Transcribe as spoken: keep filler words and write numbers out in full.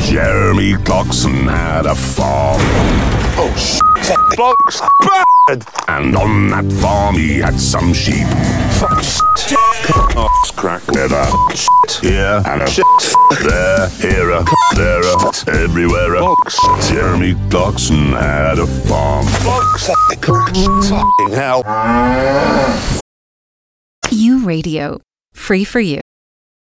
Jeremy Clarkson had a farm. Oh, shit. Blokes bad. And on that farm he had some sheep. Fuck shit. Oh, crack. Never Shit. here and a Shit. there, here a, there a, everywhere a. Blokes. Jeremy Clarkson had a farm. Blokes. Fucking hell. U Radio. Free for you.